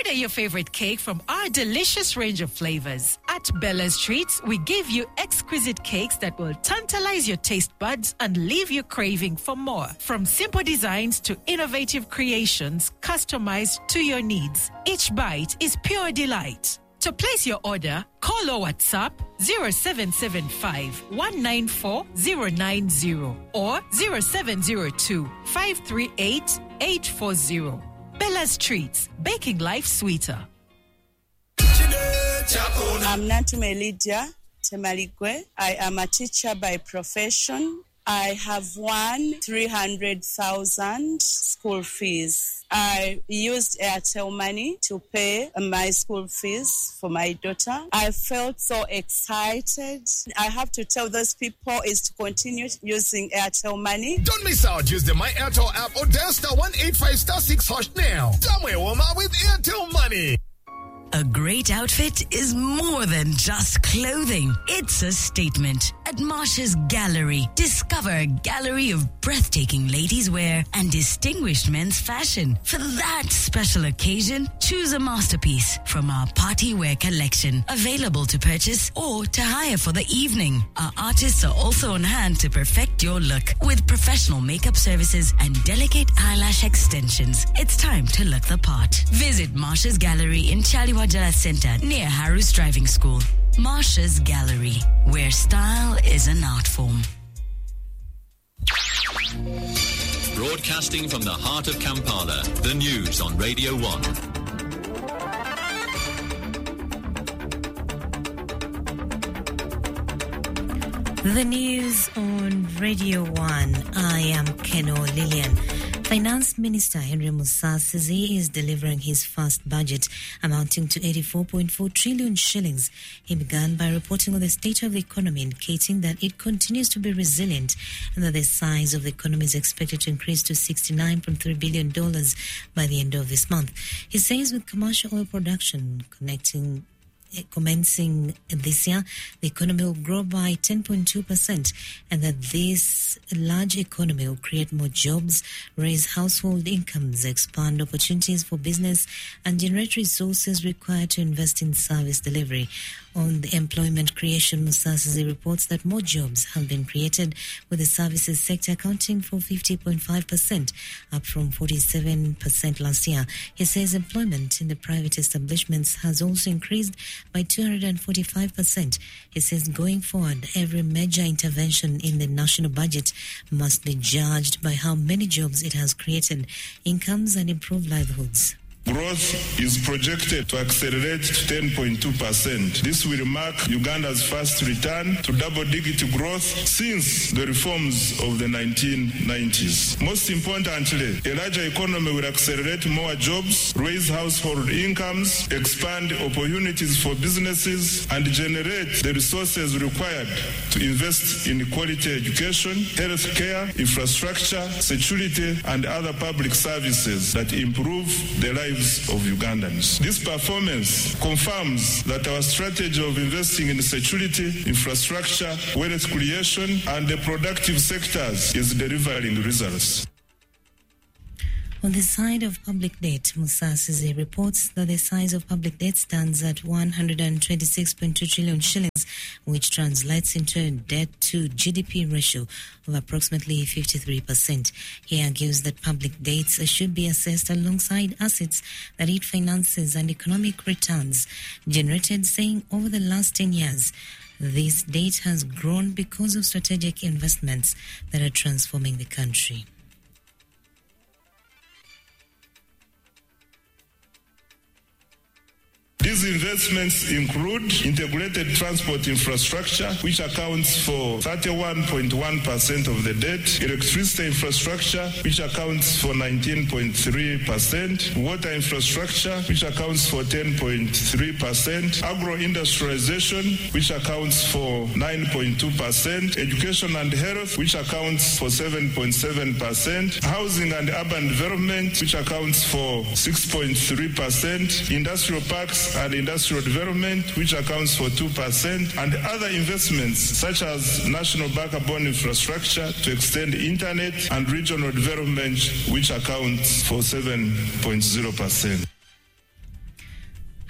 Order your favorite cake from our delicious range of flavors. At Bella's Treats, we give you exquisite cakes that will tantalize your taste buds and leave you craving for more. From simple designs to innovative creations customized to your needs, each bite is pure delight. To place your order, call or WhatsApp 0775 194 090 or 0702 538 840. Bella's Treats, baking life sweeter. I'm Nantume Lydia Temaligwe. I am a teacher by profession. I have won 300,000 school fees. I used Airtel money to pay my school fees for my daughter. I felt so excited. I have to tell those people is to continue using Airtel money. Don't miss out. Use the My Airtel app or dial *185*6# now. Somewhere with Airtel money. A great outfit is more than just clothing. It's a statement. At Marsha's Gallery, discover a gallery of breathtaking ladies' wear and distinguished men's fashion. For that special occasion, choose a masterpiece from our party wear collection, available to purchase or to hire for the evening. Our artists are also on hand to perfect your look with professional makeup services and delicate eyelash extensions. It's time to look the part. Visit Marsha's Gallery in Chaliwajala Center near Harus Driving School. Marsha's Gallery, where style is an art form. Broadcasting from the heart of Kampala, the news on Radio 1. The news on Radio 1. I am Keno Lillian. Finance Minister Henry Musasizi is delivering his first budget amounting to 84.4 trillion shillings. He began by reporting on the state of the economy, indicating that it continues to be resilient and that the size of the economy is expected to increase to $69.3 billion by the end of this month. He says with commercial oil production commencing this year, the economy will grow by 10.2% and that this large economy will create more jobs, raise household incomes, expand opportunities for business and generate resources required to invest in service delivery. On the employment creation, Musasizi reports that more jobs have been created, with the services sector accounting for 50.5%, up from 47% last year. He says employment in the private establishments has also increased by 245%. He says going forward, every major intervention in the national budget must be judged by how many jobs it has created, incomes and improved livelihoods. Growth is projected to accelerate to 10.2%. This will mark Uganda's first return to double-digit growth since the reforms of the 1990s. Most importantly, a larger economy will accelerate more jobs, raise household incomes, expand opportunities for businesses, and generate the resources required to invest in quality education, health care, infrastructure, security, and other public services that improve the lives of Ugandans. This performance confirms that our strategy of investing in security, infrastructure, wealth creation, and the productive sectors is delivering results. On the side of public debt, Musasizi reports that the size of public debt stands at 126.2 trillion shillings, which translates into a debt-to-GDP ratio of approximately 53%. He argues that public debts should be assessed alongside assets that it finances and economic returns generated, saying over the last 10 years, this debt has grown because of strategic investments that are transforming the country. These investments include integrated transport infrastructure, which accounts for 31.1% of the debt, electricity infrastructure, which accounts for 19.3%, water infrastructure, which accounts for 10.3%, agro-industrialization, which accounts for 9.2%, education and health, which accounts for 7.7%, housing and urban development, which accounts for 6.3%, industrial parks and industrial development, which accounts for 2%, and other investments such as national backbone infrastructure to extend internet and regional development, which accounts for 7.0%.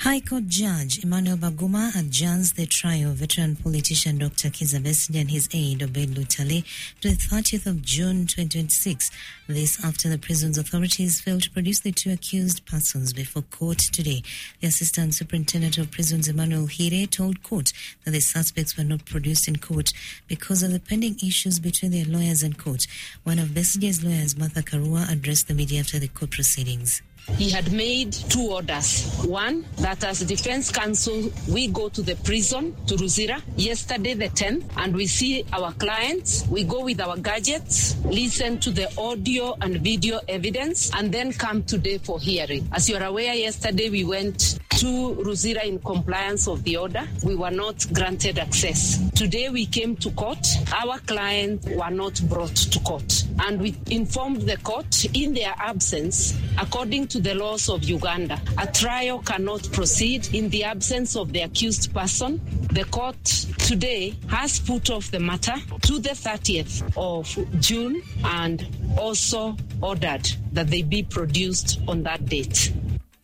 High Court Judge Emmanuel Baguma adjourns the trial of veteran politician Dr. Kizza Besigye and his aide Obed Lutale to the 30th of June 2026. This after the prison's authorities failed to produce the two accused persons before court today. The Assistant Superintendent of Prisons Emmanuel Hire told court that the suspects were not produced in court because of the pending issues between their lawyers and court. One of Besigye's lawyers, Martha Karua, addressed the media after the court proceedings. He had made two orders. One, that as defense counsel, we go to the prison, to Ruzira, yesterday the 10th, and we see our clients. We go with our gadgets, listen to the audio and video evidence, and then come today for hearing. As you are aware, yesterday we went to Ruzira in compliance of the order. We were not granted access. Today we came to court. Our clients were not brought to court. And we informed the court in their absence, according to the laws of Uganda, a trial cannot proceed in the absence of the accused person. The court today has put off the matter to the 30th of June and also ordered that they be produced on that date.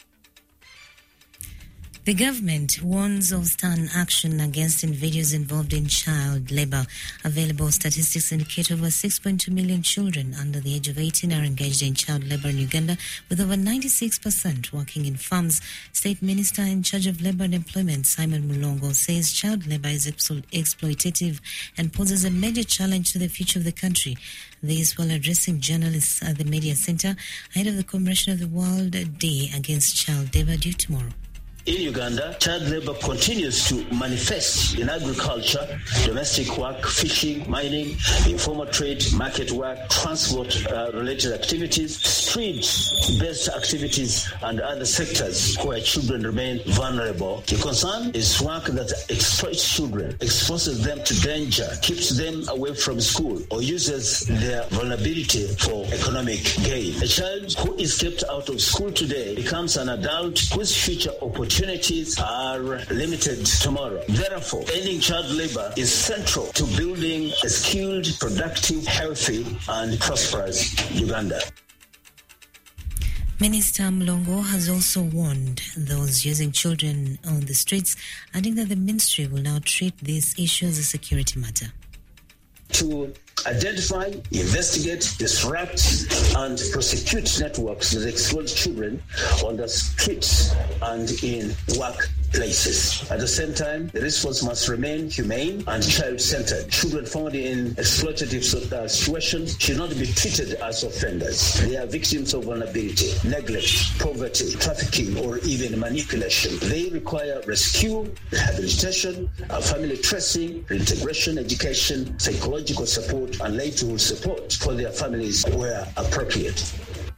The government warns of stern action against individuals involved in child labour. Available statistics indicate over 6.2 million children under the age of 18 are engaged in child labour in Uganda, with over 96% working in farms. State Minister in charge of Labour and Employment, Simon Mulongo, says child labour is exploitative and poses a major challenge to the future of the country. This while addressing journalists at the Media Centre ahead of the commemoration of the World Day Against Child Labour due tomorrow. In Uganda, child labor continues to manifest in agriculture, domestic work, fishing, mining, informal trade, market work, transport-related activities, street-based activities, and other sectors where children remain vulnerable. The concern is work that exploits children, exposes them to danger, keeps them away from school, or uses their vulnerability for economic gain. A child who is kept out of school today becomes an adult whose future opportunities are limited tomorrow. Therefore, ending child labor is central to building a skilled, productive, healthy, and prosperous Uganda. Minister Mlongo has also warned those using children on the streets, adding that the ministry will now treat this issue as a security matter. To identify, investigate, disrupt, and prosecute networks that exploit children on the streets and in workplaces. At the same time, the response must remain humane and child-centered. Children found in exploitative situations should not be treated as offenders. They are victims of vulnerability, neglect, poverty, trafficking, or even manipulation. They require rescue, rehabilitation, family tracing, reintegration, education, psychological support, and later support for their families where appropriate.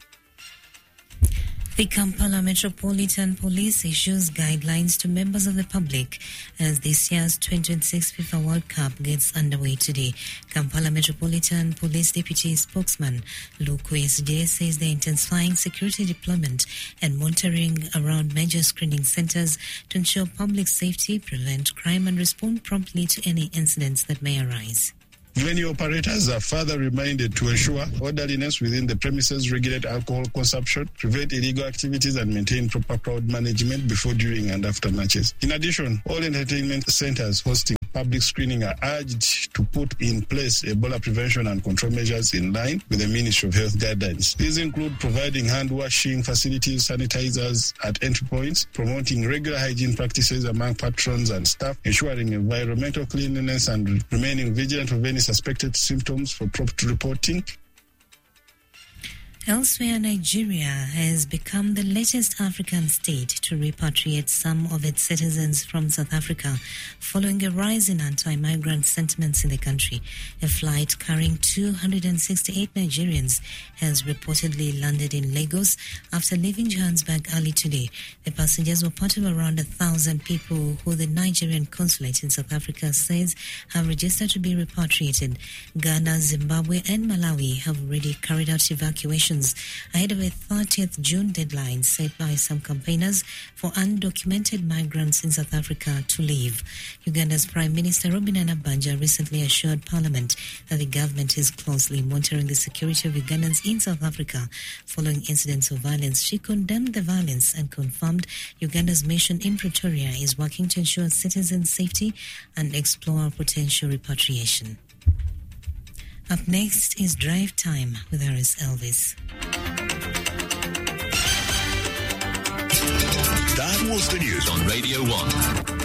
The Kampala Metropolitan Police issues guidelines to members of the public as this year's 2026 FIFA World Cup gets underway today. Kampala Metropolitan Police Deputy Spokesman Luke Wesigye says they're intensifying security deployment and monitoring around major screening centres to ensure public safety, prevent crime and respond promptly to any incidents that may arise. Venue operators are further reminded to ensure orderliness within the premises, regulate alcohol consumption, prevent illegal activities, and maintain proper crowd management before, during, and after matches. In addition, all entertainment centers hosting public screening are urged to put in place Ebola prevention and control measures in line with the Ministry of Health guidelines. These include providing hand-washing facilities, sanitizers at entry points, promoting regular hygiene practices among patrons and staff, ensuring environmental cleanliness, and remaining vigilant of any suspected symptoms for prompt reporting. Elsewhere, Nigeria has become the latest African state to repatriate some of its citizens from South Africa following a rise in anti-migrant sentiments in the country. A flight carrying 268 Nigerians has reportedly landed in Lagos after leaving Johannesburg early today. The passengers were part of around 1,000 people who the Nigerian consulate in South Africa says have registered to be repatriated. Ghana, Zimbabwe and Malawi have already carried out evacuation restrictions ahead of a 30th June deadline set by some campaigners for undocumented migrants in South Africa to leave. Uganda's Prime Minister Robin Nabbanja recently assured Parliament that the government is closely monitoring the security of Ugandans in South Africa following incidents of violence. She condemned the violence and confirmed Uganda's mission in Pretoria is working to ensure citizen safety and explore potential repatriation. Up next is Drive Time with Aris Elvis. That was the news on Radio 1.